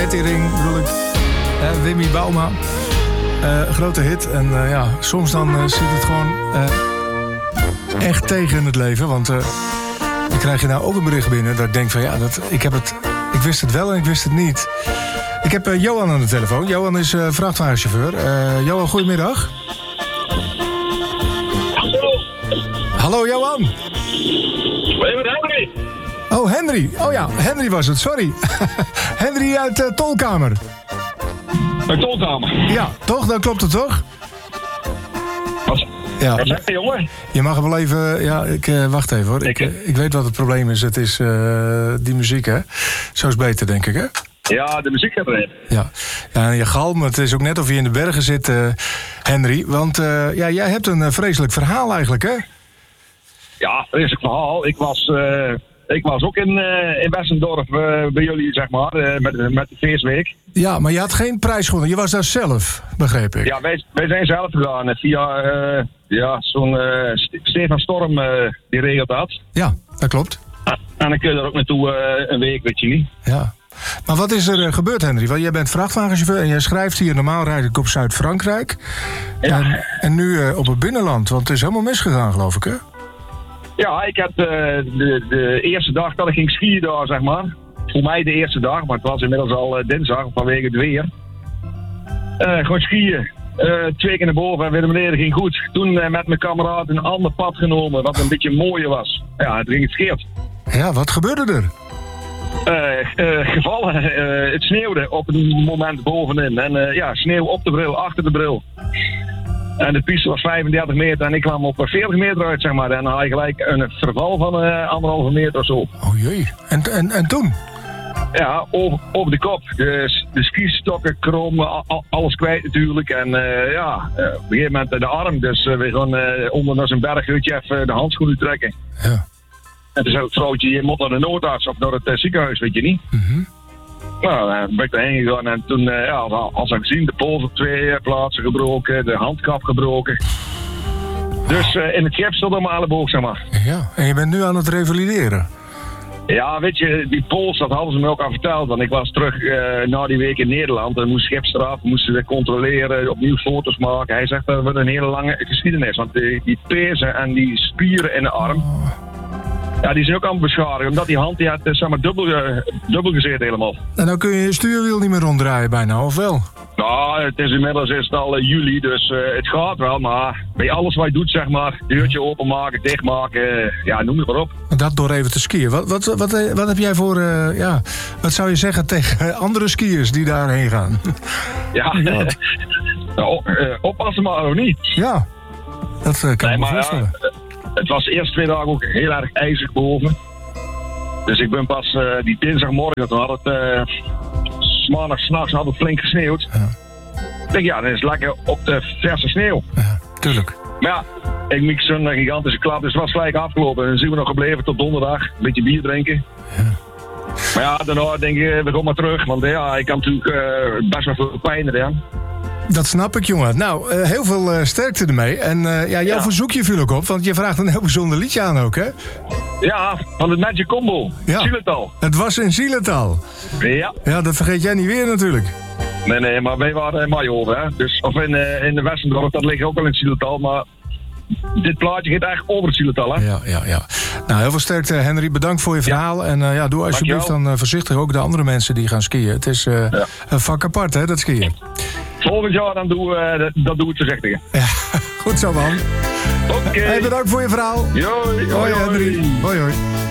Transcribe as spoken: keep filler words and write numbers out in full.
Ettering bedoel ik. Uh, Wimmy Bauma. Uh, grote hit. En uh, ja, soms dan uh, zit het gewoon uh, echt tegen in het leven. Want uh, dan krijg je nou ook een bericht binnen dat ik denk van ja, dat, ik, heb het, ik wist het wel en ik wist het niet. Ik heb uh, Johan aan de telefoon. Johan is uh, vrachtwagenchauffeur. Uh, Johan, goedemiddag. Hallo. Hallo Johan. Ben je met Henry? Oh, Henry. Oh ja, Henry was het, sorry. Henry uit uh, Tolkamer. Uit Tolkamer? Ja, toch? Dan klopt het toch? Wat? Ja. Wat zeg je, jongen? Je mag hem wel even... Ja, ik, uh, wacht even hoor. Ik, uh, ik weet wat het probleem is. Het is uh, die muziek, hè? Zo is beter, denk ik, hè? Ja, de muziek gaat erin. Ja. Ja, en je galm, het is ook net of je in de bergen zit, uh, Henry. Want uh, ja, jij hebt een uh, vreselijk verhaal eigenlijk, hè? Ja, vreselijk verhaal. Ik was... Uh... Ik was ook in, uh, in Westendorp uh, bij jullie, zeg maar, uh, met, met de feestweek. Ja, maar je had geen prijs gewonnen. Je was daar zelf, begreep ik. Ja, wij, wij zijn zelf gegaan via uh, ja, zo'n uh, Stefan Storm, uh, die regelt dat. Ja, dat klopt. Ah, en dan kun je er ook naartoe uh, een week, weet je niet. Ja. Maar wat is er uh, gebeurd, Henry? Want jij bent vrachtwagenchauffeur en jij schrijft hier normaal rijd ik op Zuid-Frankrijk. Ja. En, en nu uh, op het binnenland, want het is helemaal misgegaan, geloof ik, hè? Ja, ik had uh, de, de eerste dag dat ik ging skiën daar, zeg maar. Voor mij de eerste dag, maar het was inmiddels al uh, dinsdag vanwege het weer. Uh, gewoon skiën. Uh, twee keer naar boven en weer naar beneden ging goed. Toen uh, met mijn kameraad een ander pad genomen, wat een beetje mooier was. Ja, het ging het scheert. Ja, wat gebeurde er? Uh, uh, gevallen. Uh, het sneeuwde op een moment bovenin. En uh, ja, sneeuw op de bril, achter de bril. En de piste was vijfendertig meter en ik kwam op veertig meter uit, zeg maar. En dan had je gelijk een verval van uh, anderhalve meter of zo. Oh jee. En, en, en toen? Ja, over, over de kop. De, de skistokken, krom, al, alles kwijt natuurlijk. En uh, ja, uh, op een gegeven moment de arm. Dus uh, we gaan uh, onder naar zijn berghutje even de handschoenen trekken. Ja. En toen zei het vrouwtje, je moet naar de noodarts of naar het uh, ziekenhuis, weet je niet. Mm-hmm. Nou, dan ben ik erheen gegaan en toen, uh, ja, als ik gezien, de pols op twee plaatsen gebroken, de handkap gebroken. Dus uh, in het gips stond allemaal alle boog, zeg maar. Ja, en je bent nu aan het revalideren. Ja, weet je, die pols, dat hadden ze me ook al verteld. Want ik was terug uh, na die week in Nederland en moest gips eraf, moesten ze controleren, opnieuw foto's maken. Hij zegt dat het een hele lange geschiedenis, want die, die pezen en die spieren in de arm... Oh. Ja, die zijn ook allemaal beschadigd, omdat die hand die had zeg maar, dubbel, uh, dubbel gezeten helemaal. En dan kun je je stuurwiel niet meer ronddraaien bijna, of wel? Nou, het is inmiddels is het al uh, juli, dus uh, het gaat wel, maar bij alles wat je doet, zeg maar, deurtje openmaken, dichtmaken, uh, ja, noem het maar op. Dat door even te skiën. Wat, wat, wat, wat heb jij voor, uh, ja, wat zou je zeggen tegen andere skiers die daarheen gaan? Ja, nou, uh, oppassen maar of niet. Ja, dat uh, kan nee, ik me voorstellen. Ja, het was de eerste twee dagen ook heel erg ijzig boven. Dus ik ben pas uh, die dinsdagmorgen, toen had het uh, maandag s'nachts had het flink gesneeuwd. Ja. Ik denk, ja, dan is het lekker op de verse sneeuw. Ja, tuurlijk. Maar ja, ik mix een gigantische klap, dus het was gelijk afgelopen. En dan zijn we nog gebleven tot donderdag, een beetje bier drinken. Ja. Maar ja, daarna denk ik, we gaan maar terug, want ja, ik kan natuurlijk uh, best wel veel pijn erin. Dat snap ik, jongen. Nou, uh, heel veel uh, sterkte ermee. En uh, ja, jouw ja. verzoekje viel ook op, want je vraagt een heel bijzonder liedje aan ook, hè? Ja, van het Magic Combo. Ja. Zielental. Het was in Zielental. Ja. Ja, dat vergeet jij niet weer natuurlijk. Nee, nee, maar wij waren in Majover, hè. Dus, of in, uh, in de Westendorp, dat ligt ook al in het Zielental, maar... Dit plaatje gaat eigenlijk over het Zielental, hè? Ja, ja, ja. Nou, heel veel sterkte, Henry. Bedankt voor je verhaal. Ja. En uh, ja, doe alsjeblieft dan uh, voorzichtig ook de andere mensen die gaan skiën. Het is uh, ja. een vak apart, hè, dat skiën. Volgend jaar dan doen we, uh, dat doen we het voorzichtig. Ja, goed zo, man. Oké. Okay. Hey, bedankt voor je verhaal. Hoi, hoi, hoi, Henry. Hoi, hoi.